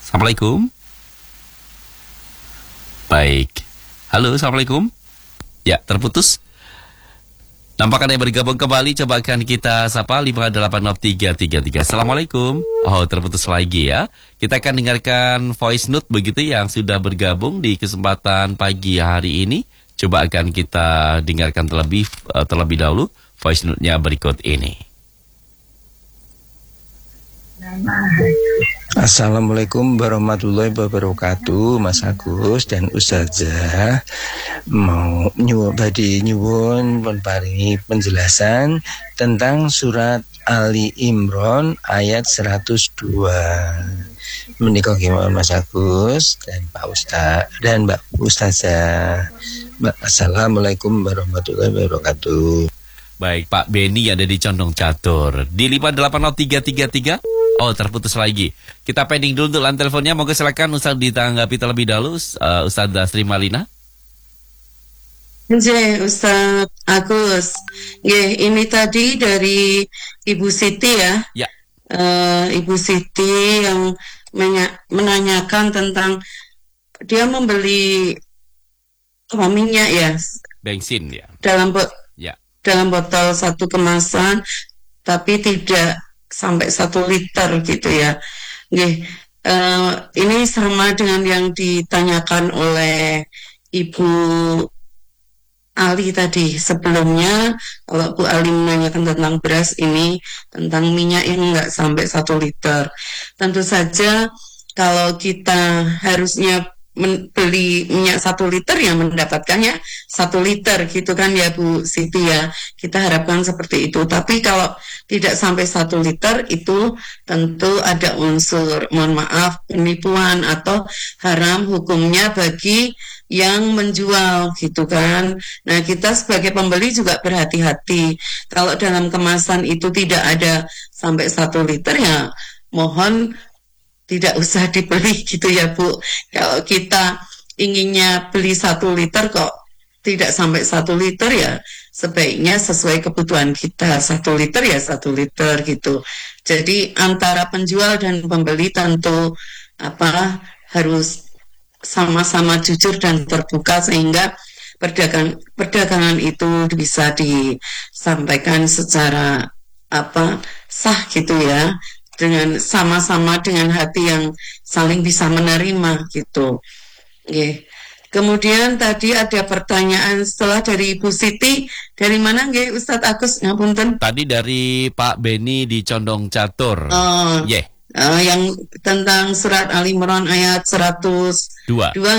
Assalamualaikum. Baik. Halo, Assalamualaikum. Ya, terputus. Nampaknya bergabung kembali, coba akan kita sapa 5863333. Assalamualaikum. Oh, terputus lagi ya. Kita akan dengarkan voice note begitu yang sudah bergabung di kesempatan pagi hari ini. Coba akan kita dengarkan terlebih dahulu voice note-nya berikut ini. Assalamualaikum warahmatullahi wabarakatuh, Mas Agus dan Ustazah. Mau nyuwun pun paringi penjelasan tentang surat Ali Imran ayat 102. Menika gimana Mas Agus dan Pak Ustaz dan Mbak Ustazah. Assalamualaikum warahmatullahi wabarakatuh. Baik, Pak Beni ada di Condong Catur di 5863333. Oh, terputus lagi. Kita pending dulu untuk line teleponnya. Moga silakan Ustaz ditanggapi terlebih dahulu. Ustaz Sri Malina. Ustaz Agus. Ini tadi dari Ibu Siti ya. Ya. Ibu Siti yang menanyakan tentang dia membeli minyak ya. Bensin ya. Dalam botol satu kemasan, tapi tidak sampai 1 liter gitu ya. Ini sama dengan yang ditanyakan oleh Ibu Ali tadi sebelumnya. Kalau Bu Ali menanyakan tentang beras, ini tentang minyak yang nggak sampai 1 liter. Tentu saja kalau kita harusnya beli minyak 1 liter ya mendapatkannya 1 liter gitu kan ya Bu Siti ya. Kita harapkan seperti itu. Tapi kalau tidak sampai 1 liter itu tentu ada unsur, mohon maaf, penipuan atau haram hukumnya bagi yang menjual gitu kan. Nah, kita sebagai pembeli juga berhati-hati. Kalau dalam kemasan itu tidak ada sampai 1 liter ya mohon tidak usah dibeli gitu ya Bu. Kalau kita inginnya beli 1 liter kok tidak sampai 1 liter ya sebaiknya sesuai kebutuhan kita. 1 liter ya 1 liter gitu. Jadi antara penjual dan pembeli tentu harus sama-sama jujur dan terbuka sehingga perdagangan itu bisa disampaikan secara sah gitu ya. Dengan sama-sama dengan hati yang saling bisa menerima gitu. Kemudian tadi ada pertanyaan setelah dari Ibu Siti, dari mana Ustadz Agus ngapunten? Tadi dari Pak Beni di Condong Catur. Yang tentang surat Ali Imran ayat 102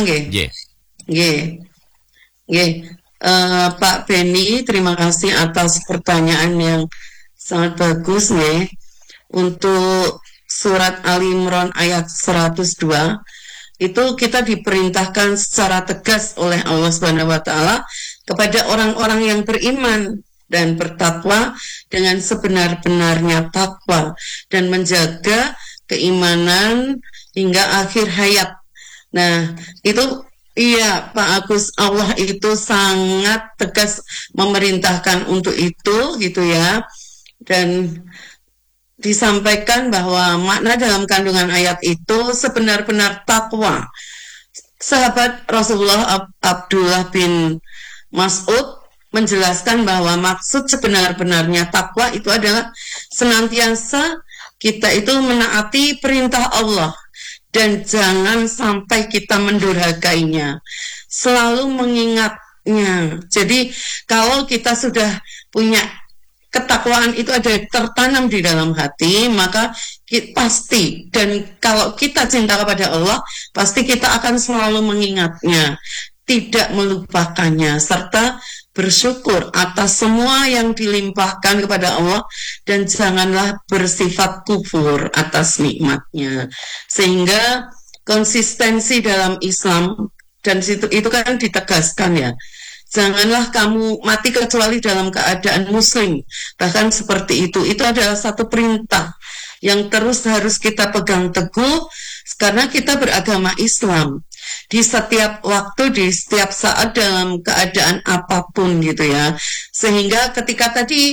Pak Beni, terima kasih atas pertanyaan yang sangat bagus Untuk surat Ali Imran ayat 102 itu kita diperintahkan secara tegas oleh Allah Subhanahu wa taala kepada orang-orang yang beriman dan bertakwa dengan sebenar-benarnya takwa dan menjaga keimanan hingga akhir hayat. Nah, itu iya Pak Agus, Allah itu sangat tegas memerintahkan untuk itu gitu ya. Dan disampaikan bahwa makna dalam kandungan ayat itu sebenar-benar takwa. Sahabat Rasulullah Abdullah bin Mas'ud menjelaskan bahwa maksud sebenar-benarnya takwa itu adalah senantiasa kita itu menaati perintah Allah dan jangan sampai kita mendurhakainya. Selalu mengingatnya. Jadi kalau kita sudah punya ketakwaan itu ada tertanam di dalam hati, maka pasti, dan kalau kita cinta kepada Allah, pasti kita akan selalu mengingatnya, tidak melupakannya, serta bersyukur atas semua yang dilimpahkan kepada Allah, dan janganlah bersifat kufur atas nikmatnya. Sehingga konsistensi dalam Islam, dan itu kan ditegaskan ya, janganlah kamu mati kecuali dalam keadaan muslim. Bahkan seperti itu adalah satu perintah yang terus harus kita pegang teguh karena kita beragama Islam. Di setiap waktu, di setiap saat, dalam keadaan apapun gitu ya. Sehingga ketika tadi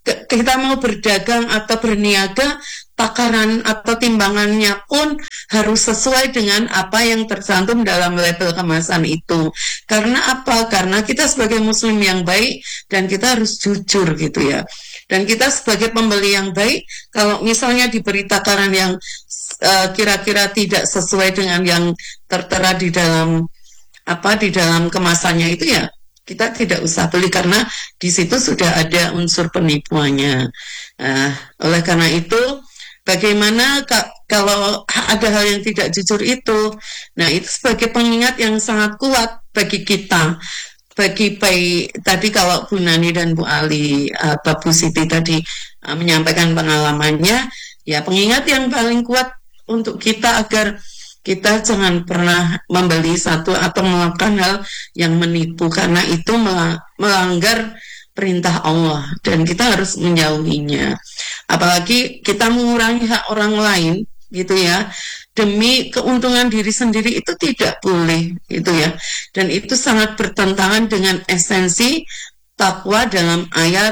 kita mau berdagang atau berniaga, takaran atau timbangannya pun harus sesuai dengan apa yang tercantum dalam label kemasan itu. Karena apa? Karena kita sebagai muslim yang baik dan kita harus jujur gitu ya. Dan kita sebagai pembeli yang baik, kalau misalnya diberi takaran yang kira-kira tidak sesuai dengan yang tertera di dalam kemasannya itu ya, kita tidak usah beli karena di situ sudah ada unsur penipuannya. Oleh karena itu, bagaimana kalau ada hal yang tidak jujur itu? Nah, itu sebagai pengingat yang sangat kuat bagi kita. Bagi tadi kalau Bu Nani dan Bu Ali, Bu Siti tadi menyampaikan pengalamannya, ya pengingat yang paling kuat untuk kita agar kita jangan pernah membeli satu atau melakukan hal yang menipu karena itu melanggar perintah Allah dan kita harus menjauhinya. Apalagi kita mengurangi hak orang lain gitu ya demi keuntungan diri sendiri itu tidak boleh gitu ya. Dan itu sangat bertentangan dengan esensi takwa dalam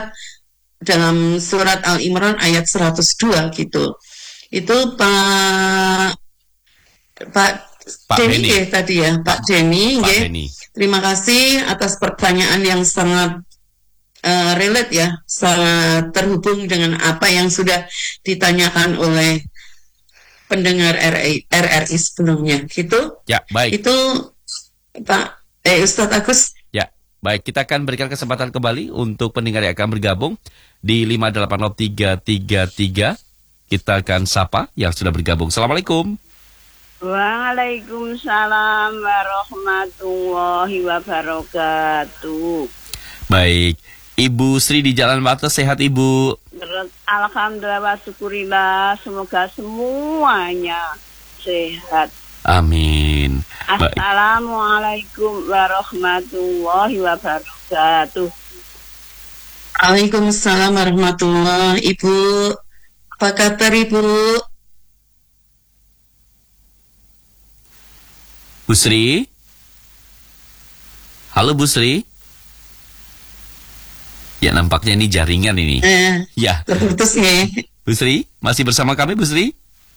surat Al-Imran ayat 102 gitu. Itu Pak Denny ya tadi ya, Pak Denny. Terima kasih atas pertanyaan yang sangat relate ya, sangat terhubung dengan apa yang sudah ditanyakan oleh pendengar RRI sebelumnya. Gitu? Ya, baik. Itu Pak Ustadz Agus. Ya, baik. Kita akan berikan kesempatan kembali untuk pendengar yang akan bergabung di 5803333. Kita akan sapa yang sudah bergabung. Assalamualaikum. Waalaikumsalam warahmatullahi wabarakatuh. Baik, Ibu Sri di Jalan Bata, sehat Ibu? Alhamdulillah wa syukurillah, semoga semuanya sehat. Amin. Assalamualaikum warahmatullahi wabarakatuh. Waalaikumsalam warahmatullahi. Ibu, apa kabar Ibu? Bu Sri? Halo Bu Sri? Ya, nampaknya ini jaringan ini. Ya. Terputus nih. Bu Sri, masih bersama kami Bu Sri?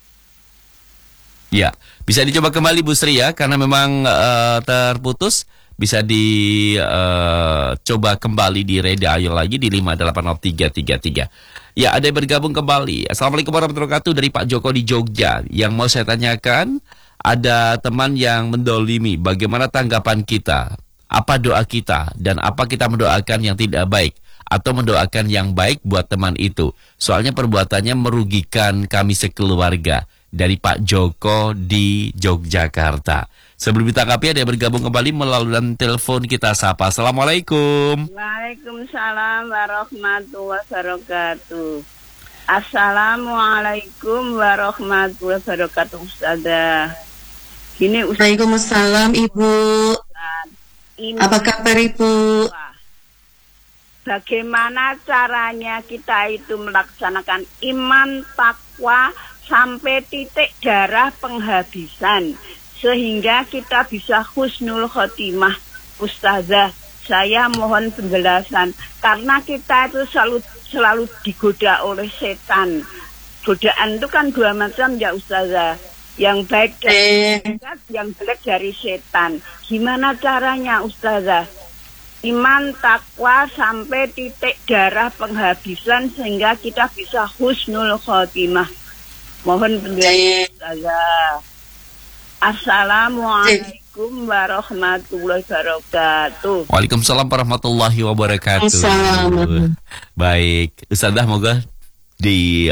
Ya, bisa dicoba kembali Bu Sri ya, karena memang terputus. Bisa dicoba kembali di radio lagi di 5803333. Ya, ada yang bergabung kembali. Assalamualaikum warahmatullahi wabarakatuh dari Pak Joko di Jogja. Yang mau saya tanyakan, ada teman yang mendolimi, bagaimana tanggapan kita? Apa doa kita? Dan apa kita mendoakan yang tidak baik? Atau mendoakan yang baik buat teman itu? Soalnya perbuatannya merugikan kami sekeluarga. Dari Pak Joko di Yogyakarta. Sebelum ditanggapi, ada yang bergabung kembali melalui telepon kita sapa. Assalamualaikum. Waalaikumsalam warahmatullahi wabarakatuh. Assalamualaikum warahmatullahi wabarakatuh, Ustazah. Gini, Waalaikumsalam Ibu. Apa kabar Ibu? Bagaimana caranya kita itu melaksanakan iman takwa sampai titik darah penghabisan sehingga kita bisa husnul khotimah, Ustazah? Saya mohon penjelasan karena kita itu selalu digoda oleh setan. Godaan itu kan dua macam ya Ustazah. Yang baik dari setan, yang jelek dari setan. Gimana caranya Ustazah? Iman takwa sampai titik darah penghabisan sehingga kita bisa husnul khotimah. Mohon penjelasan Ustazah. Assalamualaikum warahmatullahi wabarakatuh. Waalaikumsalam warahmatullahi wabarakatuh. Assalamualaikum. Baik, Ustazah moga di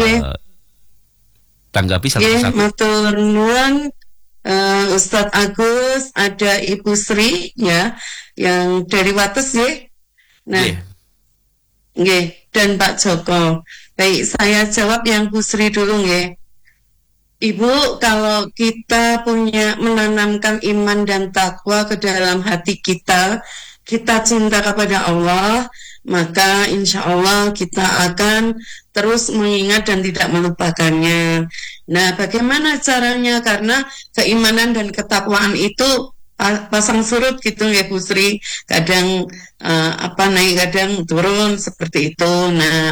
tanggapi satu-satu. Matur nuwun Ustadz Agus, ada Ibu Sri ya yang dari Wates ya. Nah, dan Pak Joko. Baik, saya jawab yang Bu Sri dulu ya. Ibu, kalau kita menanamkan iman dan takwa ke dalam hati kita, kita cinta kepada Allah, maka insya Allah kita akan terus mengingat dan tidak melupakannya. Nah, bagaimana caranya? Karena keimanan dan ketakwaan itu pasang surut gitu ya Bu Sri. Kadang naik, kadang turun seperti itu. Nah,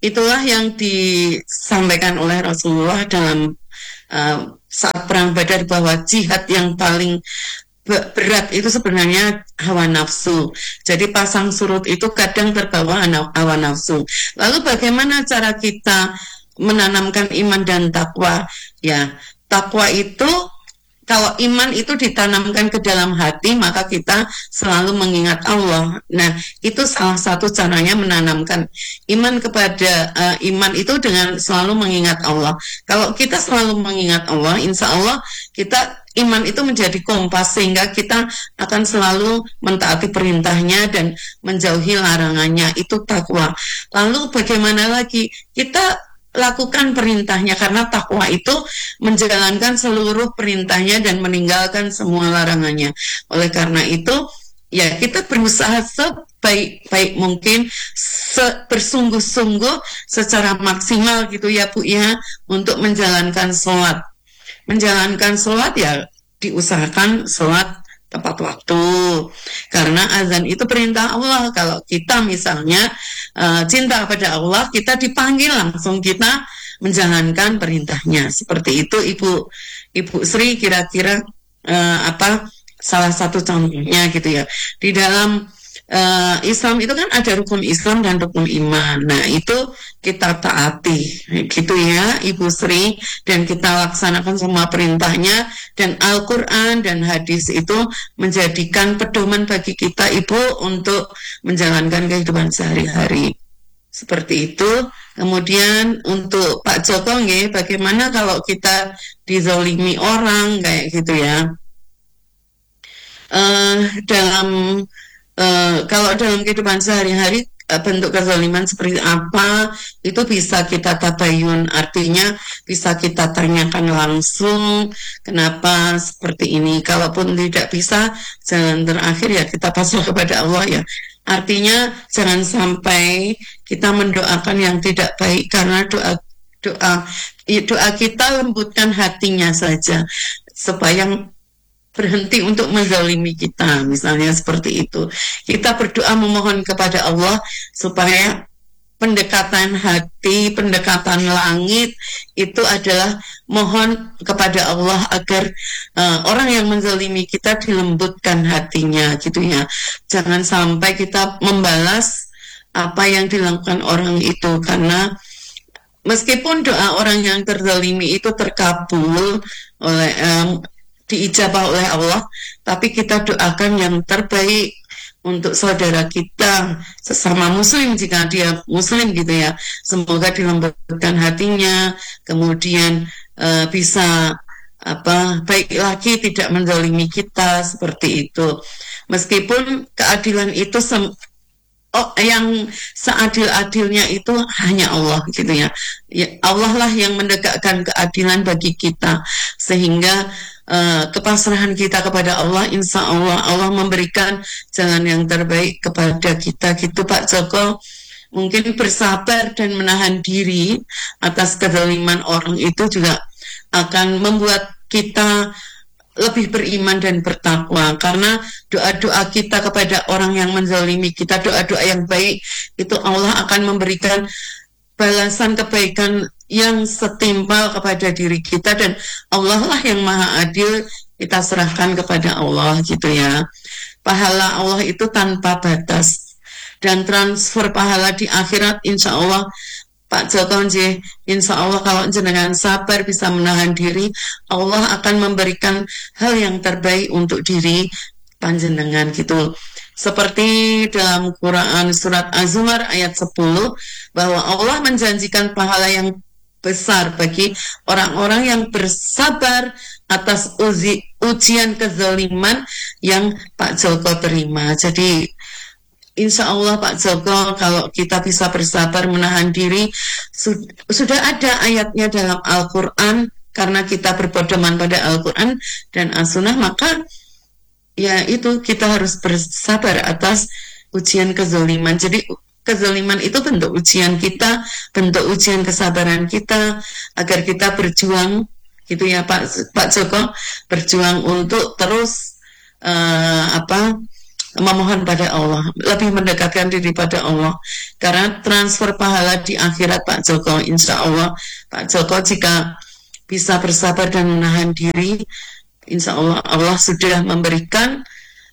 itulah yang disampaikan oleh Rasulullah dalam saat perang Badar, bahwa jihad yang paling berat itu sebenarnya hawa nafsu. Jadi pasang surut itu kadang terbawa hawa nafsu. Lalu bagaimana cara kita menanamkan iman dan takwa? Ya, takwa itu, kalau iman itu ditanamkan ke dalam hati, maka kita selalu mengingat Allah. Nah, itu salah satu caranya menanamkan iman kepada iman itu dengan selalu mengingat Allah. Kalau kita selalu mengingat Allah, insya Allah kita iman itu menjadi kompas, sehingga kita akan selalu mentaati perintahnya dan menjauhi larangannya. Itu takwa. Lalu bagaimana lagi? Kita lakukan perintahnya, karena takwa itu menjalankan seluruh perintahnya dan meninggalkan semua larangannya. Oleh karena itu, ya kita berusaha sebaik-baik mungkin, bersungguh-sungguh secara maksimal gitu ya Bu ya, untuk menjalankan sholat. Menjalankan sholat ya diusahakan sholat tepat waktu, karena azan itu perintah Allah. Kalau kita misalnya cinta kepada Allah, kita dipanggil langsung kita menjalankan perintahnya. Seperti itu Ibu Sri, kira-kira apa salah satu contohnya gitu ya. Di dalam Islam itu kan ada rukun Islam dan rukun iman. Nah, itu kita taati gitu ya Ibu Sri, dan kita laksanakan semua perintahnya, dan Al-Quran dan hadis itu menjadikan pedoman bagi kita Ibu untuk menjalankan kehidupan sehari-hari. Seperti itu. Kemudian untuk Pak Joko, bagaimana kalau kita dizolimi orang kayak gitu ya? Kalau dalam kehidupan sehari-hari bentuk kezaliman seperti apa itu bisa kita tabayun, artinya bisa kita tanyakan langsung kenapa seperti ini. Kalaupun tidak bisa, jalan terakhir ya kita pasrah kepada Allah ya. Artinya jangan sampai kita mendoakan yang tidak baik, karena doa kita lembutkan hatinya saja supaya berhenti untuk menzalimi kita, misalnya seperti itu. Kita berdoa memohon kepada Allah supaya pendekatan hati, pendekatan langit itu adalah mohon kepada Allah agar orang yang menzalimi kita dilembutkan hatinya gitu ya. Jangan sampai kita membalas apa yang dilakukan orang itu, karena meskipun doa orang yang terzalimi itu terkabul oleh diijabah oleh Allah, tapi kita doakan yang terbaik untuk saudara kita sesama muslim jika dia muslim gitu ya. Semoga dilembutkan hatinya, kemudian bisa baik lagi, tidak menzalimi kita, seperti itu. Meskipun keadilan itu yang seadil-adilnya itu hanya Allah gitu ya. Allah lah yang menegakkan keadilan bagi kita, sehingga kepasrahan kita kepada Allah, insya Allah Allah memberikan jalan yang terbaik kepada kita gitu Pak Joko. Mungkin bersabar dan menahan diri atas kezaliman orang itu juga akan membuat kita lebih beriman dan bertakwa, karena doa-doa kita kepada orang yang menzalimi kita, doa-doa yang baik itu Allah akan memberikan balasan kebaikan yang setimpal kepada diri kita, dan Allah lah yang maha adil. Kita serahkan kepada Allah gitu ya. Pahala Allah itu tanpa batas, dan transfer pahala di akhirat insya Allah Pak Joko, insya Allah kalau jenengan sabar bisa menahan diri, Allah akan memberikan hal yang terbaik untuk diri panjenengan gitu. Seperti dalam Quran surat Az-Zumar ayat 10, bahwa Allah menjanjikan pahala yang besar bagi orang-orang yang bersabar atas ujian kezaliman yang Pak Joko terima. Jadi insya Allah Pak Joko, kalau kita bisa bersabar menahan diri, sudah ada ayatnya dalam Al-Quran, karena kita berpedoman pada Al-Quran dan As-Sunnah, maka ya itu kita harus bersabar atas ujian kezaliman. Jadi kezaliman itu bentuk ujian kita, bentuk ujian kesabaran kita, agar kita berjuang gitu ya Pak Joko, berjuang untuk terus memohon pada Allah, lebih mendekatkan diri pada Allah. Karena transfer pahala di akhirat Pak Joko, insya Allah Pak Joko jika bisa bersabar dan menahan diri, insya Allah Allah sudah memberikan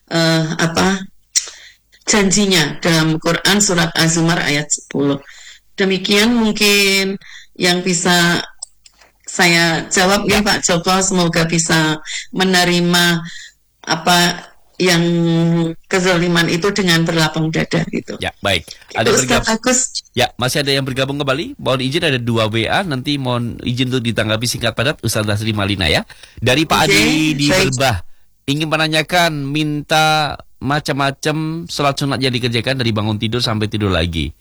janjinya dalam Quran surat Az-Zumar ayat 10. Demikian mungkin yang bisa saya jawab ya Pak Joko, semoga bisa menerima apa yang kezaliman itu dengan berlapang dada gitu. Ya, baik. Ada bergabung. Ya, masih ada yang bergabung kembali. Mohon izin ada 2 WA, nanti mohon izin untuk ditanggapi singkat padat Ustazah Sri Malina ya. Dari Pak Adi di Berbah, ingin menanyakan minta macam-macam sholat sunat yang dikerjakan dari bangun tidur sampai tidur lagi.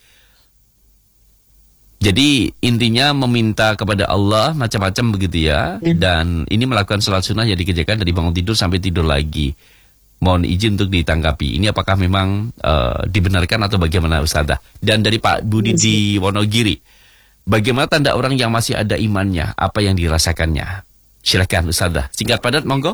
Jadi intinya meminta kepada Allah macam-macam begitu ya. Dan ini melakukan sholat sunnah yang dikerjakan dari bangun tidur sampai tidur lagi. Mohon izin untuk ditanggapi. Ini apakah memang dibenarkan atau bagaimana Ustazah? Dan dari Pak Budi di Wonogiri, bagaimana tanda orang yang masih ada imannya? Apa yang dirasakannya? Silakan Ustazah. Singkat padat, monggo.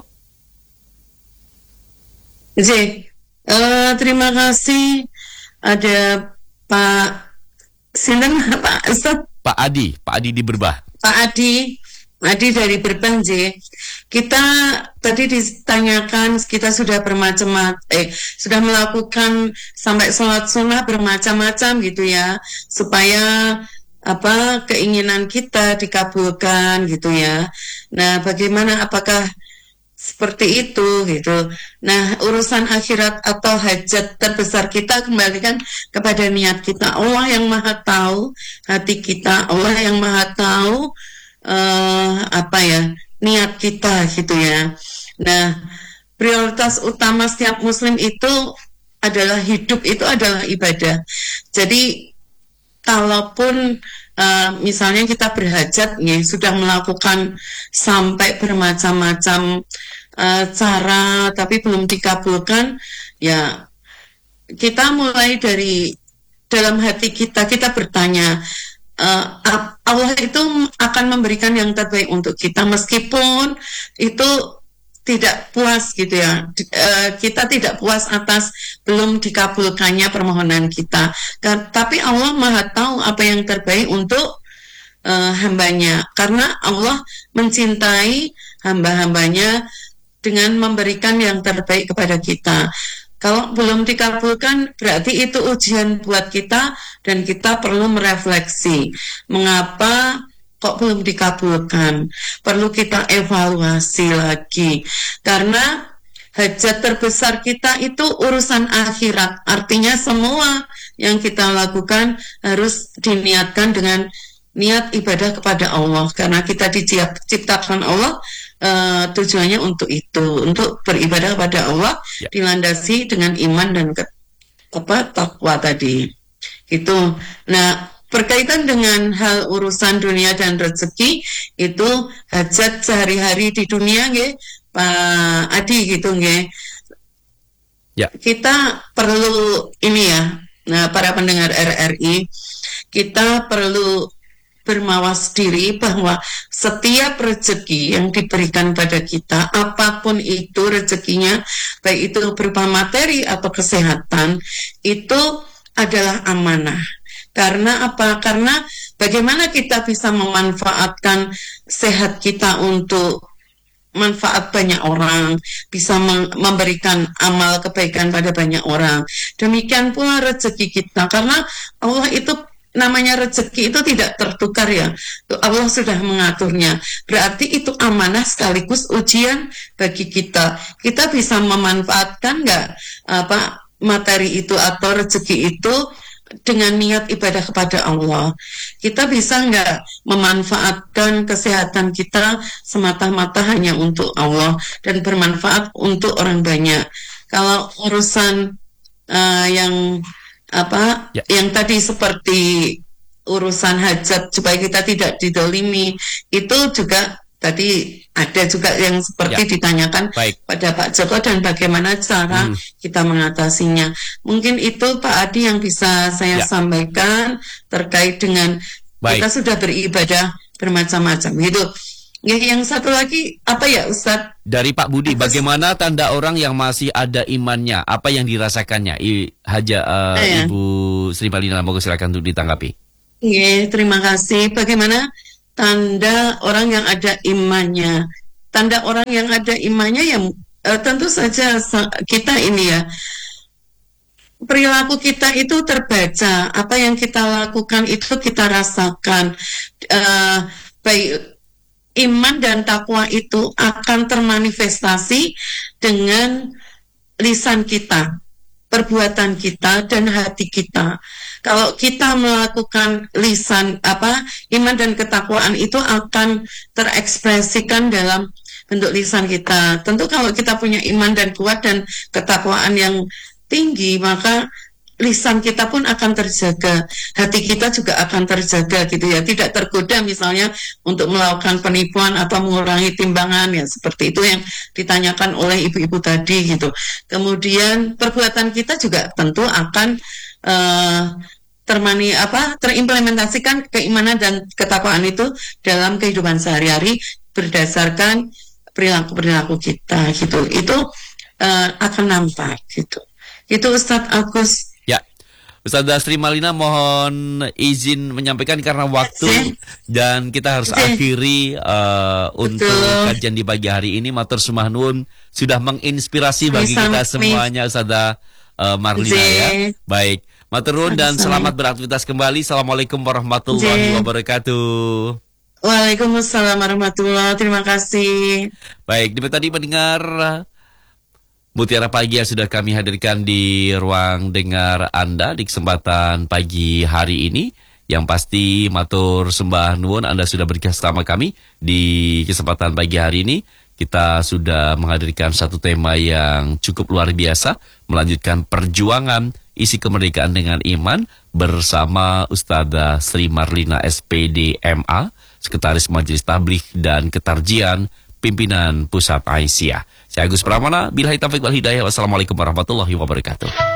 Terima kasih. Ada Pak Sinten Pak Ustaz? Pak Adi di Berbah. Pak Adi dari Berbah, kita tadi ditanyakan kita sudah sudah melakukan sampai sholat sunnah bermacam-macam gitu ya, supaya keinginan kita dikabulkan gitu ya. Nah, bagaimana, apakah seperti itu gitu. Nah, urusan akhirat atau hajat terbesar kita kembalikan kepada niat kita. Allah yang Maha tahu hati kita, Allah yang Maha tahu niat kita gitu ya. Nah, prioritas utama setiap muslim itu adalah hidup itu adalah ibadah. Jadi kalaupun misalnya kita berhajat nih, sudah melakukan sampai bermacam-macam cara tapi belum dikabulkan, ya kita mulai dari dalam hati kita bertanya, Allah itu akan memberikan yang terbaik untuk kita meskipun itu tidak puas gitu ya. Kita tidak puas atas belum dikabulkannya permohonan kita. Tapi Allah Maha tahu apa yang terbaik untuk hambanya. Karena Allah mencintai hamba-hambanya dengan memberikan yang terbaik kepada kita. Kalau belum dikabulkan, berarti itu ujian buat kita dan kita perlu merefleksi. Mengapa kok belum dikabulkan? Perlu kita evaluasi lagi. Karena hajat terbesar kita itu urusan akhirat. Artinya semua yang kita lakukan harus diniatkan dengan niat ibadah kepada Allah. Karena kita diciptakan Allah tujuannya untuk itu, untuk beribadah kepada Allah, dilandasi dengan iman dan takwa tadi. Itu. Nah, berkaitan dengan hal urusan dunia dan rezeki, itu hajat sehari-hari di dunia, Pak Adi gitu, ya. Kita perlu ini ya, nah, para pendengar RRI, kita perlu bermawas diri bahwa setiap rezeki yang diberikan pada kita, apapun itu rezekinya, baik itu berupa materi atau kesehatan, itu adalah amanah. Karena apa? Karena bagaimana kita bisa memanfaatkan sehat kita untuk manfaat banyak orang, bisa memberikan amal kebaikan pada banyak orang. Demikian pula rezeki kita, karena Allah itu namanya rezeki itu tidak tertukar ya. Allah sudah mengaturnya. Berarti itu amanah sekaligus ujian bagi kita. Kita bisa memanfaatkan nggak materi itu atau rezeki itu dengan niat ibadah kepada Allah. Kita bisa nggak memanfaatkan kesehatan kita semata-mata hanya untuk Allah dan bermanfaat untuk orang banyak. Kalau urusan yang tadi seperti urusan hajat supaya kita tidak didolimi, itu juga tadi ada juga yang seperti ditanyakan pada Pak Joko dan bagaimana cara kita mengatasinya. Mungkin itu Pak Adi yang bisa saya sampaikan terkait dengan kita sudah beribadah bermacam-macam gitu. Yang satu lagi apa ya Ustadz? Dari Pak Budi, bagaimana tanda orang yang masih ada imannya? Apa yang dirasakannya? Ibu Sri Malina, monggo silakan untuk ditanggapi. Terima kasih. Bagaimana tanda orang yang ada imannya? Tanda orang yang ada imannya yang tentu saja kita ini ya, perilaku kita itu terbaca, apa yang kita lakukan itu kita rasakan. Baik iman dan takwa itu akan termanifestasi dengan lisan kita, perbuatan kita dan hati kita. Kalau kita melakukan iman dan ketakwaan itu akan terekspresikan dalam bentuk lisan kita. Tentu kalau kita punya iman dan kuat dan ketakwaan yang tinggi, maka lisan kita pun akan terjaga, hati kita juga akan terjaga gitu ya, tidak tergoda misalnya untuk melakukan penipuan atau mengurangi timbangan ya, seperti itu yang ditanyakan oleh ibu-ibu tadi gitu. Kemudian perbuatan kita juga tentu akan terimplementasikan keimanan dan ketakwaan itu dalam kehidupan sehari-hari berdasarkan perilaku kita gitu. Itu akan nampak gitu. Itu Ustadz Agus. Ustazah Sri Malina mohon izin menyampaikan karena waktu dan kita harus akhiri untuk kajian di pagi hari ini. Matur sembah nuwun sudah menginspirasi bagi kita semuanya Ustazah Marlina ya. Baik, matur nuwun dan selamat beraktivitas kembali. Assalamualaikum warahmatullahi wabarakatuh. Waalaikumsalam warahmatullahi wabarakatuh. Terima kasih. Baik, tadi mendengar Mutiara Pagi yang sudah kami hadirkan di ruang dengar Anda di kesempatan pagi hari ini. Yang pasti matur sembah nuwun Anda sudah bersama kami di kesempatan pagi hari ini. Kita sudah menghadirkan satu tema yang cukup luar biasa, melanjutkan perjuangan isi kemerdekaan dengan iman bersama Ustazah Sri Marlina SPD MA, Sekretaris Majelis Tabligh dan Ketarjian Pimpinan Pusat Aisyah. Saya Agus Pramana, billahi taufiq wal hidayah. Wassalamualaikum warahmatullahi wabarakatuh.